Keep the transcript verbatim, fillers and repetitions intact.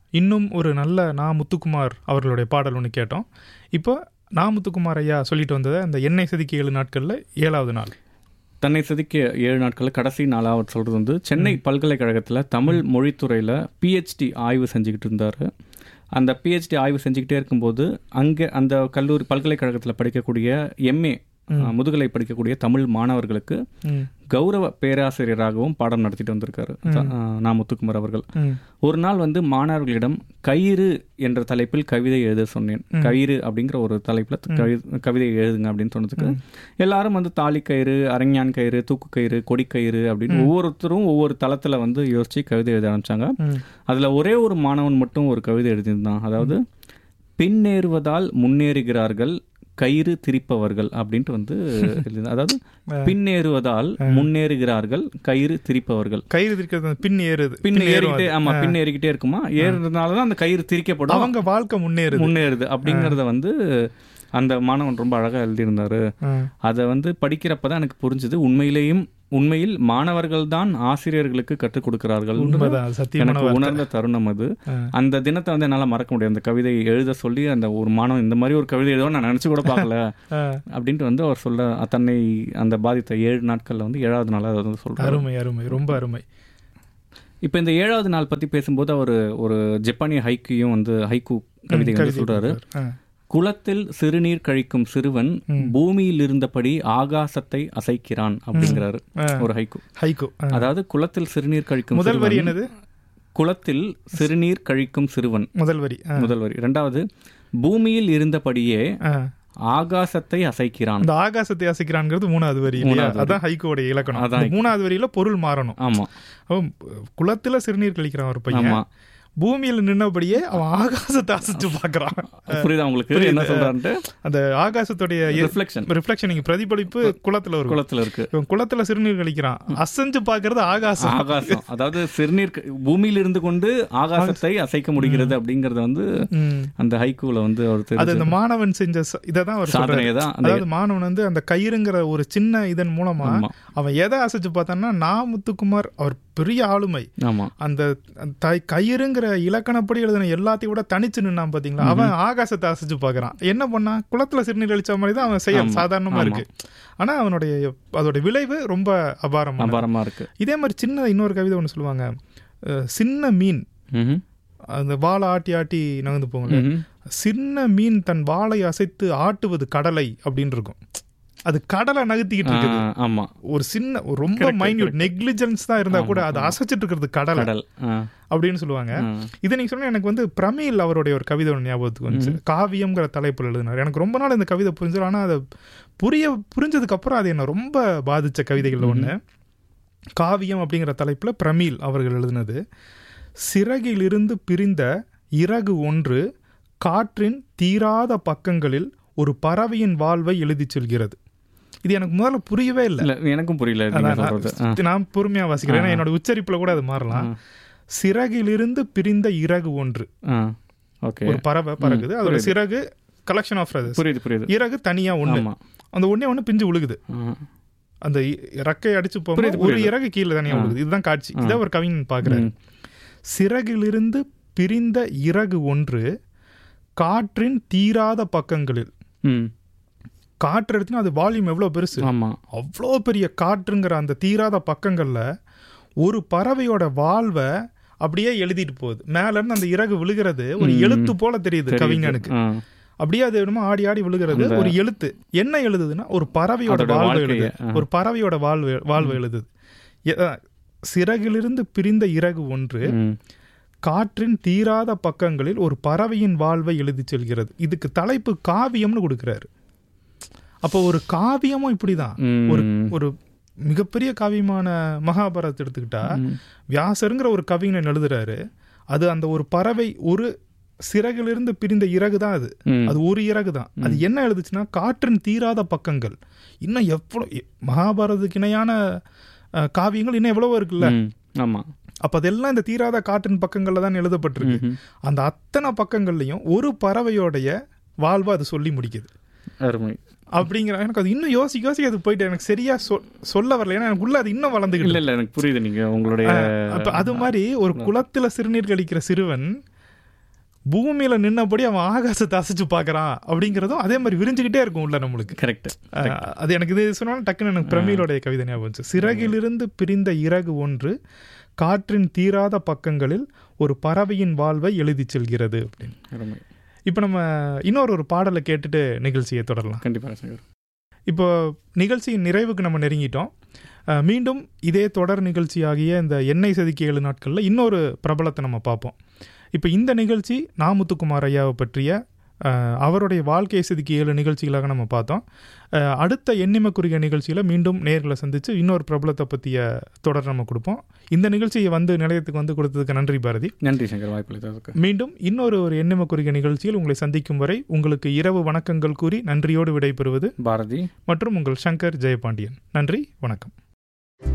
இன்னும் ஒரு நல்ல நா முத்துக்குமார் அவர்களுடைய பாடல் ஒன்று கேட்டோம். இப்போ நா முத்துக்குமார் ஐயா சொல்லிட்டு வந்தது அந்த எண்ணெய் செதுக்கி ஏழு நாட்களில் ஏழாவது நாள். தன்னை செதுக்கிய ஏழு நாட்களில் கடைசி நாளாக அவர் சொல்கிறது வந்து சென்னை பல்கலைக்கழகத்தில் தமிழ் மொழித்துறையில் பிஹெச்டி ஆய்வு செஞ்சுக்கிட்டு இருந்தார். அந்த பிஹெச்டி ஆய்வு செஞ்சுக்கிட்டே இருக்கும்போது அங்கே அந்த கல்லூரி பல்கலைக்கழகத்தில் படிக்கக்கூடிய எம்ஏ முதுகலை படிக்கக்கூடிய தமிழ் மாணவர்களுக்கு கௌரவ பேராசிரியராகவும் பாடம் நடத்திட்டு வந்திருக்காரு நா முத்துக்குமார் அவர்கள். ஒரு நாள் வந்து மாணவர்களிடம் கயிறு என்ற தலைப்பில் கவிதை எழுத சொன்னேன். கயிறு அப்படிங்கிற ஒரு தலைப்பில் கவிதை எழுதுங்க அப்படின்னு சொன்னதுக்கு எல்லாரும் வந்து தாலி கயிறு, அரஞ்ஞான் கயிறு, தூக்கு கயிறு, கொடிக்கயிறு அப்படின்னு ஒவ்வொருத்தரும் ஒவ்வொரு தளத்தில் வந்து யோசிச்சு கவிதை எழுத ஆரம்பிச்சாங்க. அதில் ஒரே ஒரு மாணவன் மட்டும் ஒரு கவிதை எழுதியிருந்தான். அதாவது பின்னேறுவதால் முன்னேறுகிறார்கள் கயிறு திரிப்பவர்கள் அப்படின்ட்டு வந்து, அதாவது பின்னேறுவதால் முன்னேறுகிறார்கள் கயிறு திரிப்பவர்கள். கயிறு திரிக்கிறது பின் ஏறுது, பின் ஏறிக்கிட்டே, ஆமா பின் ஏறிக்கிட்டே இருக்குமா, ஏறுறதுனாலதான் அந்த கயிறு திரிக்கப்படும், அவங்க வாழ்க்கை முன்னேறுது முன்னேறுது அப்படிங்கறத வந்து அந்த மாணவன் ரொம்ப அழகா எழுதியிருந்தாரு. அதை வந்து படிக்கிறப்பதான் எனக்கு புரிஞ்சுது, உண்மையிலேயும் உண்மையில் மாணவர்கள் தான் ஆசிரியர்களுக்கு கற்றுக் கொடுக்கிறார்கள். எனக்கு உணர்ந்த தருணம் அது. அந்த தினத்தை வந்து என்னால மறக்க முடியாது. அந்த கவிதை எழுத சொல்லி அந்த ஒரு மாணவன் இந்த மாதிரி ஒரு கவிதை எழுத நான் நினைச்சு கூட பார்க்கல அப்படின்ட்டு வந்து அவர் சொல்ல, தன்னை அந்த பாதித்த ஏழு நாட்கள்ல வந்து ஏழாவது நாள் அதை வந்து சொல்றாரு. அருமை அருமை, ரொம்ப அருமை. இப்ப இந்த ஏழாவது நாள் பத்தி பேசும்போது அவர் ஒரு ஜப்பானிய ஹைக்கூயும் வந்து ஹைக்கூ கவிதை வந்து சொல்றாரு. குளத்தில் சிறுநீர் கழிக்கும் சிறுவன் பூமியில் இருந்தபடி ஆகாசத்தை அசைக்கிறான் அப்படிங்கிறாரு ஒரு ஹைக்கூ. ஹைக்கூ அதாவது குளத்தில் சிறுநீர் கழிக்கும் முதல் வரி என்னது? குளத்தில் சிறுநீர் கழிக்கும் சிறுவன் முதல் வரி. முதல் வரி. இரண்டாவது, பூமியில் இருந்தபடியே ஆகாசத்தை அசைக்கிறான். அந்த ஆகாசத்தை அசைக்கிறான்ங்கிறது மூணாவது வரி. அதான் ஹைக்கூடைய இலக்கணம். அதான் மூணாவது வரியில பொருள் மாறணும். ஆமா, குளத்துல சிறுநீர் கழிக்கிறான் ஒரு பையன், பூமியில நின்னபடியே அவன் ஆகாசத்தை அசைச்சு பாக்குறான். புரியுதா உங்களுக்கு என்ன சொல்றான்ட்டு? அந்த ஆகாசத்துடைய ரிஃப்ளெக்ஷன் ரிஃப்ளெக்ஷன் குளத்துல ஒரு குளத்துல இருக்கு. இவன் குளத்துல சிறுநீர் கழிக்கிறான், அசைஞ்சு பாக்குறது ஆகாசம். ஆகாசம் அதாவது சிறுநீர் பூமியில இருந்து கொண்டு ஆகாசத்தை அசைக்க முடிகிறது அப்படிங்கறது வந்து அந்த ஹைக்கூல வந்து அவர் அது அந்த மாணவன் செஞ்ச இதான் அவர் சாதனையதான். அதாவது மாணவன் வந்து அந்த கயிறுங்கிற ஒரு சின்ன இதன் மூலமா அவன் எதை அசைச்சு பார்த்தான்னா, நா முத்துக்குமார் அவர் பெரிய ஆளுமை. அந்த கயிறுங்கிற இலக்கணப்படி எழுதின எல்லாத்தையும் விட தனிச்சு நின்னான் பாத்தீங்களா, அவன் ஆகாசத்தை அசைச்சு பாக்குறான். என்ன பண்ணா, குளத்துல சிறுநீர் அழிச்ச மாதிரி தான் அவன் செயல் சாதாரணமா இருக்கு. ஆனா அவனுடைய அதோட விளைவு ரொம்ப அபாரம் அபாரமா இருக்கு. இதே மாதிரி சின்ன இன்னொரு கவிதை ஒண்ணு சொல்லுவாங்க, சின்ன மீன் அந்த வாழை ஆட்டி ஆட்டி நகர்ந்து போங்க, சின்ன மீன் தன் வாளை அசைத்து ஆட்டுவது கடலை அப்படின்னு இருக்கும். அது கடலை நகர்த்திக்கிட்டு இருக்குது. ஆமா, ஒரு சின்ன ரொம்ப மைன்யூட் நெக்லிஜென்ஸ் தான் இருந்தா கூட அது அசைச்சிட்டு இருக்கிறது கடல் அப்படின்னு சொல்லுவாங்க. இதை நீங்க சொன்ன எனக்கு வந்து பிரமீல் அவருடைய ஒரு கவிதை ஒன்று ஞாபகத்துக்கு வந்துச்சு. காவியம்ங்கிற தலைப்பில் எழுதினார். எனக்கு ரொம்ப நாள் இந்த கவிதை புரிஞ்சது. ஆனா அதை புரிய புரிஞ்சதுக்கு அப்புறம் அது என்ன ரொம்ப பாதிச்ச கவிதைகள் ஒண்ணு. காவியம் அப்படிங்கிற தலைப்புல பிரமீல் அவர்கள் எழுதினது. சிறகிலிருந்து பிரிந்த இறகு ஒன்று காற்றின் தீராத பக்கங்களில் ஒரு பறவையின் வாழ்வை எழுதி சொல்கிறது. இது எனக்கு முதல்ல புரியவே இல்லை. எனக்கும் புரியல. நான் பொறுமையா வாசிக்கிறேன், என்னோட உச்சரிப்புல கூட அது மாறலாம். சிறகிலிருந்து பிரிந்த இறகு ஒன்று, ஒரு பறவை பறகுது, அதோட சிறகு கலெக்ஷன் ஆஃப் இறகு தனியா ஒண்ணு, அந்த ஒன்னே ஒண்ணு பிஞ்சு விழுகுது. அந்த ரெக்கை அடிச்சு போகும்போது ஒரு இறகு கீழே தனியா விழுகுது. இதுதான் காட்சி. இதான் ஒரு கவிஞன் பாக்குறாரு. சிறகிலிருந்து பிரிந்த இறகு ஒன்று காற்றின் தீராத பக்கங்களில், காற்று எடுத்துனா அது வால்யூம் எவ்வளவு பெருசு, அவ்வளோ பெரிய காற்றுங்கிற அந்த தீராத பக்கங்கள்ல ஒரு பறவையோட வாழ்வை அப்படியே எழுதிட்டு போகுது. மேல இருந்து அந்த இறகு விழுகிறது ஒரு எழுத்து போல தெரியுது கவிஞனுக்கு. அப்படியே அது என்னமோ ஆடி ஆடி விழுகிறது ஒரு எழுத்து. என்ன எழுதுதுன்னா ஒரு பறவையோட வாழ்வை எழுது, ஒரு பறவையோட வாழ்வு வாழ்வை எழுதுது. சிறகிலிருந்து பிரிந்த இறகு ஒன்று காற்றின் தீராத பக்கங்களில் ஒரு பறவையின் வாழ்வை எழுதி செல்கிறது. இதுக்கு தலைப்பு காவியம்னு கொடுக்கிறாரு. அப்போ ஒரு காவியமும் இப்படிதான். ஒரு ஒரு மிகப்பெரிய காவியமான மகாபாரதத்தை எடுத்துக்கிட்டா வியாசருங்கிற ஒரு கவிஞன் எழுதுறாரு. அது அந்த ஒரு பறவை ஒரு சிறகிலிருந்து பிரிந்த இறகு தான், அது அது ஒரு இறகு தான். அது என்ன எழுதுச்சுன்னா காற்றின் தீராத பக்கங்கள். இன்னும் எவ்வளவு மகாபாரதத்துக்கு இணையான காவியங்கள் இன்னும் எவ்வளவோ இருக்குல்ல. ஆமா, அப்ப அதெல்லாம் இந்த தீராத காற்றின் பக்கங்கள்ல தான் எழுதப்பட்டிருக்கு. அந்த அத்தனை பக்கங்கள்லயும் ஒரு பறவையோடைய வாழ்வை அது சொல்லி முடிக்குது. அருமை. அப்படிங்கிற எனக்கு அது இன்னும் யோசிக்க யோசிக்க அது போயிட்டு எனக்கு சரியா சொல்ல வரல. ஏன்னா எனக்கு உள்ள அது இன்னும் வளர்ந்துக்கிட்டு இல்ல. எனக்கு புரியுது நீங்க உங்களுடைய. அப்ப அது மாதிரி ஒரு குளத்துல சிறுநீர் கழிக்கிற சிறுவன் பூமியில நின்னபடி அவன் ஆகாசத்தை அசைச்சு பார்க்கறான் அப்படிங்கிறதும் அதே மாதிரி விரிஞ்சுக்கிட்டே இருக்கும் உள்ள நம்மளுக்கு. கரெக்ட். அது எனக்கு இது சொன்னாலும் டக்குன்னு எனக்கு பிரமிழோடைய கவிதை ஞாபகம் வந்துச்சு. சிறகிலிருந்து பிரிந்த இறகு ஒன்று காற்றின் தீராத பக்கங்களில் ஒரு பறவையின் வாழ்வை எழுதி செல்கிறது அப்படின்னு. இப்போ நம்ம இன்னொரு ஒரு பாடலை கேட்டுட்டு நிகழ்ச்சியை தொடரலாம். கண்டிப்பாக. இப்போ நிகழ்ச்சியின் நிறைவுக்கு நம்ம நெருங்கிட்டோம். மீண்டும் இதே தொடர் நிகழ்ச்சியாகிய இந்த எண்ணெய் செதுக்கி ஏழு நாட்களில் இன்னொரு பிரபலத்தை நம்ம பார்ப்போம். இப்போ இந்த நிகழ்ச்சி நா. முத்துக்குமார் ஐயாவை பற்றிய அவருடைய வாழ்க்கையை செதுக்கி ஏழு நிகழ்ச்சிகளாக நம்ம பார்த்தோம். அடுத்த எண்ணிம குறுகிய நிகழ்ச்சியில் மீண்டும் நேர்களை சந்தித்து இன்னொரு பிரபலத்தை பற்றிய தொடர் நம்ம கொடுப்போம். இந்த நிகழ்ச்சியை வந்து நிலையத்துக்கு வந்து கொடுத்ததுக்கு நன்றி பாரதி. நன்றி சங்கர், வாய்ப்பு. மீண்டும் இன்னொரு ஒரு எண்ணிம குறுகிய நிகழ்ச்சியில் உங்களை சந்திக்கும் வரை உங்களுக்கு இரவு வணக்கங்கள் கூறி நன்றியோடு விடைபெறுவது பாரதி மற்றும் உங்கள் சங்கர் ஜெயபாண்டியன். நன்றி, வணக்கம்.